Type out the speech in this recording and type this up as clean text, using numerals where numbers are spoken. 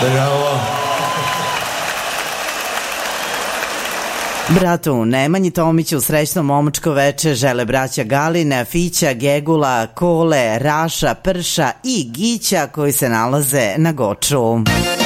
Bravo. Bratu Nemanji Tomiću srećno momačko veče žele braća Galina, Fića, Gegula, Kole, Raša, Prša i Gića koji se nalaze na Goču.